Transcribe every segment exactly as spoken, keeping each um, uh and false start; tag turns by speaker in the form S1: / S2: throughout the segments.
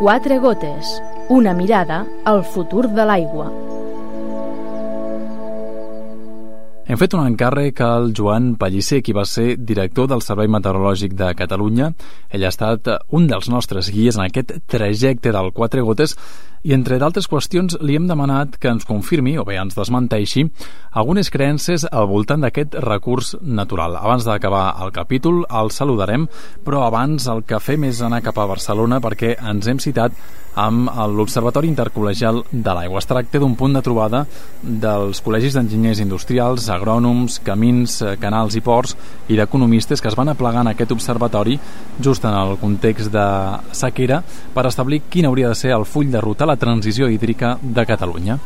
S1: Quatre gotes, una mirada al futur de l'aigua.
S2: Hem fet un encàrrec al Joan Pellicer, qui va ser director del Servei Meteorològic de Catalunya. Ell ha estat un dels nostres guies en aquest trajecte del Quatre gotes i, entre d'altres qüestions, li hem demanat que ens confirmi, o bé ens desmenteixi, algunes creences al voltant d'aquest recurs natural. Abans d'acabar el capítol el saludarem, però abans el que fem és anar cap a Barcelona perquè ens hem citat amb l'Observatori Intercol·legial de l'Aigua. Es tracta d'un punt de trobada dels col·legis d'enginyers industrials, agrònoms, camins, canals i ports i d'economistes que es van aplegar en aquest observatori just en el context de sequera per establir quin hauria de ser el full de ruta a la transició hídrica de Catalunya.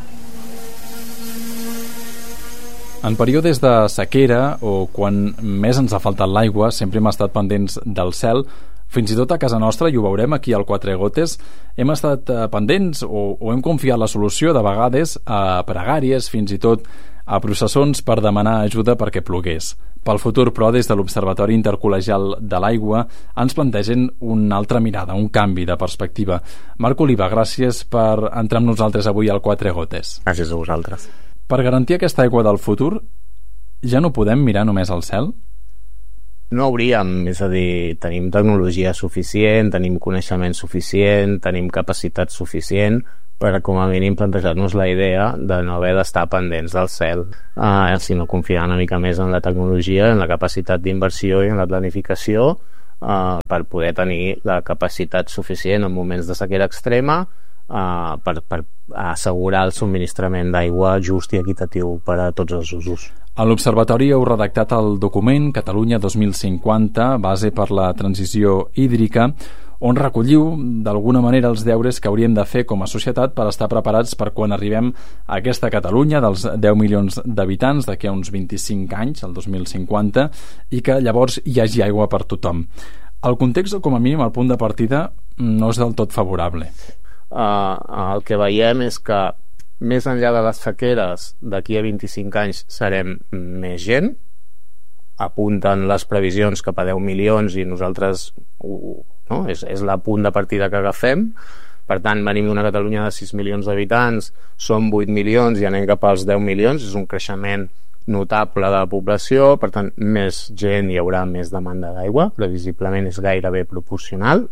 S2: En períodes de sequera o quan més ens ha faltat l'aigua sempre hem estat pendents del cel. Fins i tot a casa nostra, i ho veurem aquí al Quatre gotes, hem estat pendents o, o hem confiat la solució de vegades a pregàries, fins i tot a processons per demanar ajuda perquè plogués. Pel futur, però, des de l'Observatori Intercol·legial de l'Aigua ens plantegen una altra mirada, un canvi de perspectiva. Marc Oliva, gràcies per entrar amb nosaltres avui al Quatre gotes.
S3: Gràcies a vosaltres.
S2: Per garantir aquesta aigua del futur, ja no podem mirar només al cel?
S3: No hauríem, és a dir, tenim tecnologia suficient, tenim coneixement suficient, tenim capacitat suficient per, com a mínim, plantejar-nos la idea de no haver d'estar pendents del cel, eh, sinó confiar una mica més en la tecnologia, en la capacitat d'inversió i en la planificació eh, per poder tenir la capacitat suficient en moments de sequera extrema eh, per, per assegurar el subministrament d'aigua just i equitatiu per a tots els usos.
S2: A l'Observatori heu redactat el document Catalunya dos mil cinquanta, base per la transició hídrica, on recolliu d'alguna manera els deures que hauríem de fer com a societat per estar preparats per quan arribem a aquesta Catalunya dels deu milions d'habitants d'aquí a uns vint-i-cinc anys, el dos mil cinquanta, i que llavors hi hagi aigua per tothom. El context, com a mínim, el punt de partida no és del tot favorable.
S3: Uh, el que veiem és que més enllà de les sequeres, d'aquí a vint-i-cinc anys serem més gent, apunten les previsions cap a deu milions i nosaltres no? és, és la punt de partida que agafem. Per tant, venim d'una Catalunya de sis milions d'habitants, som vuit milions i anem cap als deu milions, és un creixement notable de la població, per tant, més gent hi haurà, més demanda d'aigua, previsiblement és gairebé proporcional.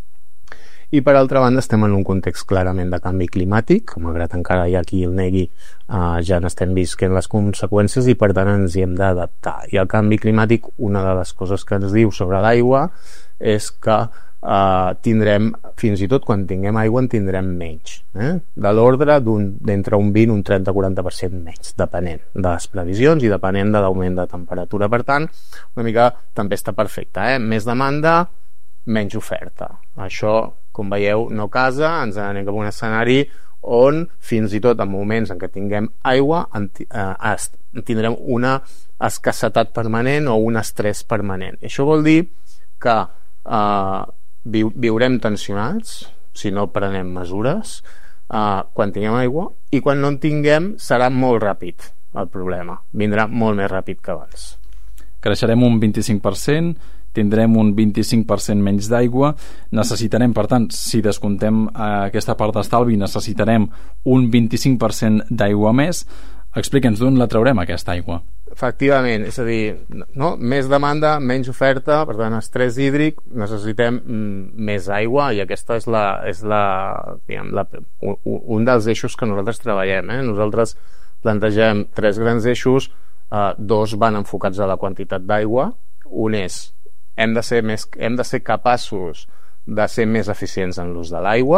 S3: I per altra banda estem en un context clarament de canvi climàtic, malgrat encara hi ha qui el negui, eh, ja n'estem visquent les conseqüències i per tant ens hi hem d'adaptar. I el canvi climàtic, una de les coses que ens diu sobre l'aigua és que eh, tindrem, fins i tot quan tinguem aigua en tindrem menys, eh? de l'ordre d'entre un vint i un trenta-quaranta per cent menys, depenent de les previsions i depenent de l'augment de temperatura. Per tant, una mica tempesta perfecta, eh? Més demanda, menys oferta. Això, com veieu, no casa, ens anem cap a un escenari on fins i tot en moments en què tinguem aigua en, eh, tindrem una escassetat permanent o un estrès permanent. I això vol dir que eh, viu, viurem tensionats si no prenem mesures eh, quan tinguem aigua, i quan no en tinguem serà molt ràpid el problema, vindrà molt més ràpid que abans.
S2: Creixerem un vint-i-cinc per cent, tindrem un vint-i-cinc per cent menys d'aigua, necessitarem, per tant, si descomptem aquesta part d'estalvi, necessitarem un vint-i-cinc per cent d'aigua més. Explica'ns d'on la traurem, aquesta aigua.
S3: Efectivament, és a dir, no? Més demanda, menys oferta, per tant, estrès hídric, necessitem mm, més aigua, i aquesta és, la, és la, diguem, la, un, un dels eixos que nosaltres treballem. Eh? Nosaltres plantegem tres grans eixos, eh, dos van enfocats a la quantitat d'aigua, un és hem de ser més, hem de ser capaços de ser més eficients en l'ús de l'aigua,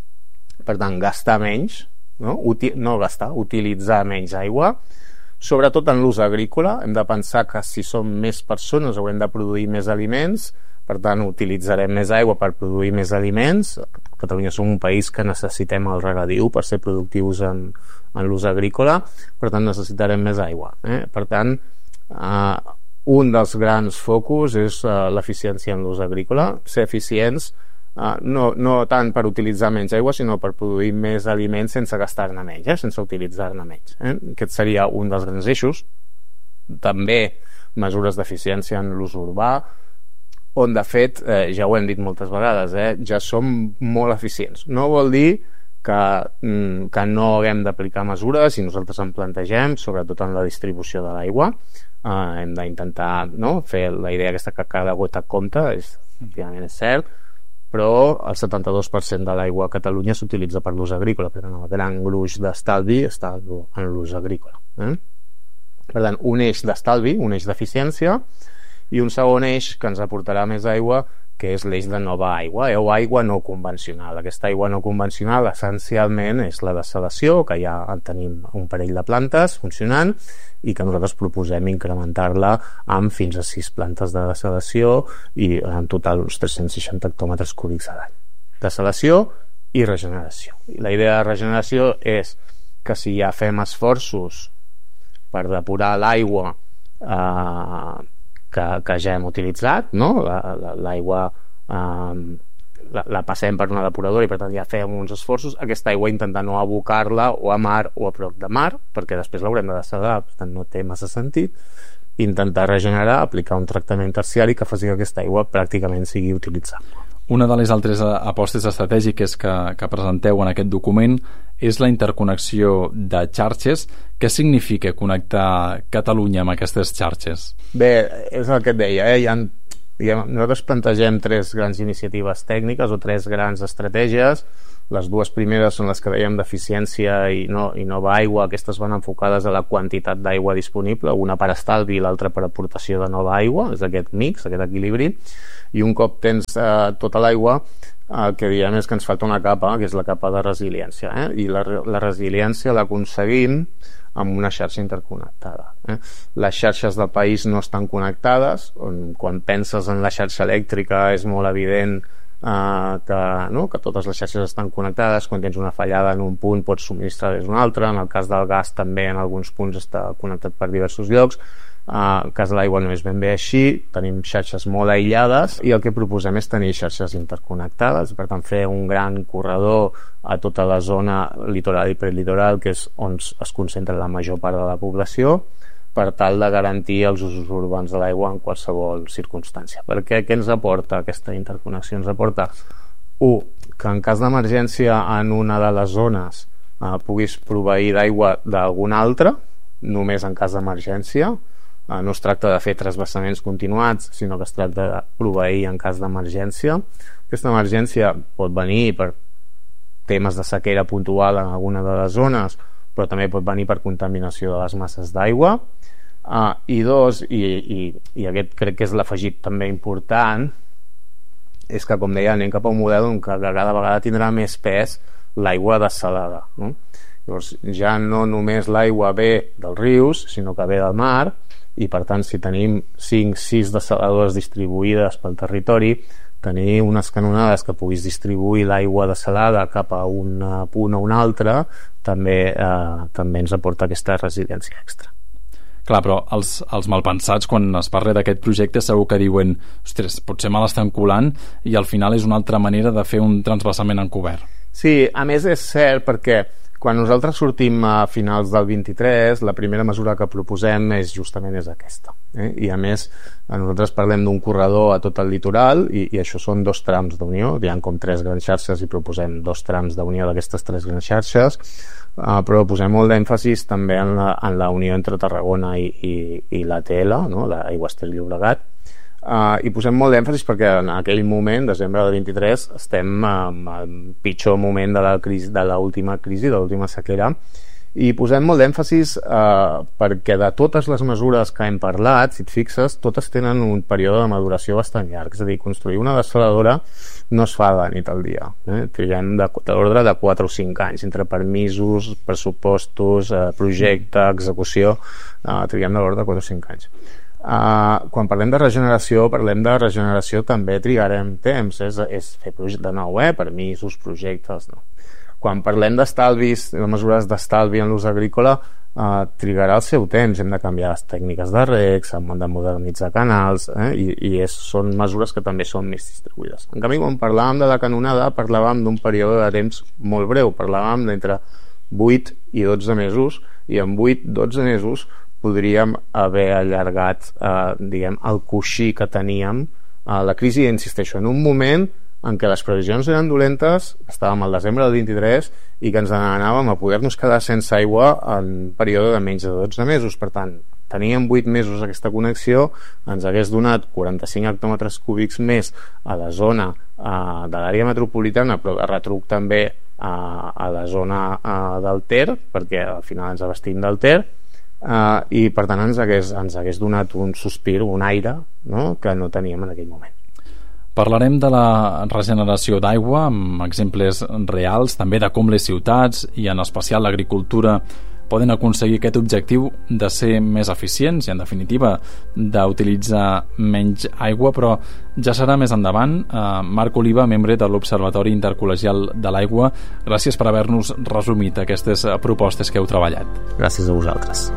S3: per tant gastar menys, no, Uti, no gastar, utilitzar menys aigua, sobretot en l'ús agrícola. Hem de pensar que si som més persones haurem de produir més aliments, per tant utilitzarem més aigua per produir més aliments. Catalunya som un país que necessitem el regadiu per ser productius en, en l'ús agrícola, per tant necessitarem més aigua, eh? Per tant eh, un dels grans focus és uh, l'eficiència en l'ús agrícola, ser eficients uh, no, no tant per utilitzar menys aigua, sinó per produir més aliments sense gastar-ne menys, eh? sense utilitzar-ne menys. Eh? Aquest seria un dels grans eixos. També mesures d'eficiència en l'ús urbà, on de fet, eh, ja ho hem dit moltes vegades, eh, ja som molt eficients. No vol dir que, mm, que no haguem d'aplicar mesures, si nosaltres en plantegem, sobretot en la distribució de l'aigua, eh, hem d'intentar, no?, fer la idea aquesta que cada gota compta, és, efectivament és cert, però el setanta-dos per cent de l'aigua a Catalunya s'utilitza per l'ús agrícola, per tant el gran gruix d'estalvi està en l'ús agrícola. Eh? Per tant, un eix d'estalvi, un eix d'eficiència, i un segon eix que ens aportarà més aigua, que és l'eix de nova aigua, eh? o aigua no convencional. Aquesta aigua no convencional essencialment és la dessalació, que ja tenim un parell de plantes funcionant i que nosaltres proposem incrementar-la amb fins a sis plantes de dessalació i en total uns tres-cents seixanta hectòmetres cúbics a l'any. Dessalació i regeneració. I la idea de regeneració és que si ja fem esforços per depurar l'aigua eh, que, que ja hem utilitzat, no? l'aigua eh, la, la passem per una depuradora i per tant ja fem uns esforços, aquesta aigua intentar no abocar-la o a mar o a prop de mar, perquè després l'haurem de dessalar, per tant no té massa sentit. Intentar regenerar, aplicar un tractament terciari que faci que aquesta aigua pràcticament sigui utilitzable.
S2: Una de les altres apostes estratègiques que, que presenteu en aquest document és la interconnexió de xarxes. Què significa connectar Catalunya amb aquestes xarxes?
S3: Bé, és el que et deia, eh? Hi ha, diguem, nosaltres plantegem tres grans iniciatives tècniques o tres grans estratègies. Les dues primeres són les que dèiem d'eficiència i, no, i nova aigua. Aquestes van enfocades a la quantitat d'aigua disponible, una per estalvi i l'altra per aportació de nova aigua, és aquest mix, aquest equilibri, i un cop tens eh, tota l'aigua, el que diem és que ens falta una capa, que és la capa de resiliència, eh? i la, la resiliència l'aconseguim amb una xarxa interconnectada. Eh? Les xarxes del país no estan connectades, on, quan penses en la xarxa elèctrica és molt evident Uh, que, no? que totes les xarxes estan connectades, quan tens una fallada en un punt pots subministrar des d'un altre, en el cas del gas també en alguns punts està connectat per diversos llocs, uh, el cas de l'aigua no és ben bé així, tenim xarxes molt aïllades i el que proposem és tenir xarxes interconnectades, per tant fer un gran corredor a tota la zona litoral i prelitoral, que és on es concentra la major part de la població, per tal de garantir els usos urbans de l'aigua en qualsevol circumstància. Perquè què ens aporta aquesta interconnexió? Ens aporta, un, que en cas d'emergència en una de les zones eh, puguis proveir d'aigua d'alguna altra, només en cas d'emergència. Eh, no es tracta de fer transvasaments continuats, sinó que es tracta de proveir en cas d'emergència. Aquesta emergència pot venir per temes de sequera puntual en alguna de les zones, però també pot venir per contaminació de les masses d'aigua. Uh, i dos, i, i, i aquest crec que és l'afegit també important, és que, com deia, anem cap a un model on cada vegada tindrà més pes l'aigua dessalada, no? Llavors ja no només l'aigua ve dels rius, sinó que ve del mar, i per tant si tenim cinc sis dessaladores distribuïdes pel territori, tenir unes canonades que puguis distribuir l'aigua dessalada cap a un punt o un altre també, eh, també ens aporta aquesta resiliència extra.
S2: Clar, però els, els malpensats, quan es parla d'aquest projecte, segur que diuen, ostres, potser me l'estan colant i al final és una altra manera de fer un transvasament encobert.
S3: Sí, a més és cert perquè quan nosaltres sortim a finals del vint-i-tres, la primera mesura que proposem és justament és aquesta. Eh? I a més, nosaltres parlem d'un corredor a tot el litoral i, i això són dos trams d'unió, hi ha com tres grans xarxes i proposem dos trams d'unió d'aquestes tres grans xarxes, uh, però posem molt d'èmfasis també en la, en la unió entre Tarragona i, i, i l'A T L, no? l'Aigües Ter Llobregat. Uh, i posem molt d'èmfasis perquè en aquell moment, desembre del vint-i-tres, estem uh, al pitjor moment de la crisi, de l'última crisi, de l'última sequera, i posem molt d'èmfasis uh, perquè de totes les mesures que hem parlat, si et fixes, totes tenen un període de maduració bastant llarg, és a dir, construir una dessaladora no es fa de nit al dia, eh? Triguem de, de l'ordre de quatre o cinc anys entre permisos, pressupostos, uh, projecte, execució, uh, triguem de l'ordre de quatre o cinc anys. Uh, quan parlem de regeneració parlem de regeneració també trigarem temps, és, és fer de nou, eh? permisos, projectes, no. Quan parlem d'estalvis, de mesures d'estalvi en l'ús agrícola, uh, trigarà el seu temps, hem de canviar les tècniques de reg, hem de modernitzar canals, eh? I, i és, són mesures que també són més distribuïdes. En canvi, quan parlàvem de la canonada parlàvem d'un període de temps molt breu, parlàvem d'entre vuit i dotze mesos, i en vuit dotze mesos podríem haver allargat eh, diguem, el coixí que teníem Uh, la crisi, insisteixo, en un moment en què les previsions eren dolentes, estàvem al desembre del vint-i-tres i que ens anàvem a poder-nos quedar sense aigua en un període de menys de dotze mesos. Per tant, teníem vuit mesos aquesta connexió, ens hagués donat quaranta-cinc hectòmetres cúbics més a la zona uh, de l'àrea metropolitana, però de retruc també uh, a la zona uh, del Ter, perquè al final ens abastim del Ter, uh, i per tant ens hagués, ens hagués donat un sospir, un aire, no?, que no teníem en aquell moment.
S2: Parlarem de la regeneració d'aigua amb exemples reals, també de com les ciutats i en especial l'agricultura poden aconseguir aquest objectiu de ser més eficients i en definitiva d'utilitzar menys aigua, però ja serà més endavant. eh, Marc Oliva, membre de l'Observatori Intercol·legial de l'Aigua, gràcies per haver-nos resumit aquestes propostes que heu treballat.
S3: Gràcies a vosaltres.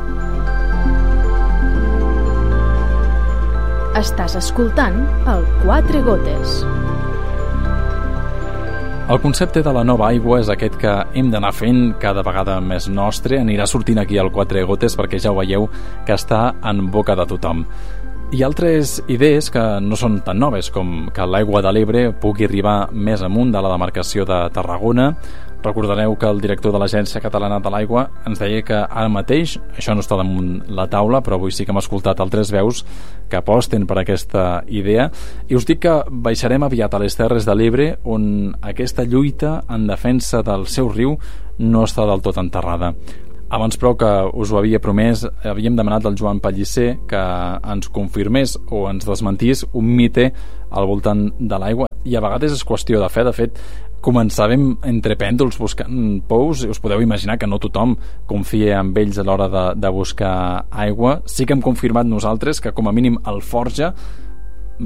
S1: Estàs escoltant el Quatre Gotes.
S2: El concepte de la nova aigua és aquest que hem d'anar fent cada vegada més nostre. Anirà sortint aquí al Quatre Gotes perquè ja ho veieu que està en boca de tothom. Hi ha altres idees que no són tan noves, com que l'aigua de l'Ebre pugui arribar més amunt de la demarcació de Tarragona. Recordareu que el director de l'Agència Catalana de l'Aigua ens deia que ara mateix això no està damunt la taula, però avui sí que hem escoltat altres veus que aposten per aquesta idea. I us dic que baixarem aviat a les Terres de l'Ebre, on aquesta lluita en defensa del seu riu no està del tot enterrada. Abans, però, que us ho havia promès, havíem demanat al Joan Pellicer que ens confirmés o ens desmentís un mite al voltant de l'aigua, i a vegades és qüestió de fe. De fet, començàvem entre pèndols buscant pous, us podeu imaginar que no tothom confia en ells a l'hora de, de buscar aigua. Sí que hem confirmat nosaltres que com a mínim el Forja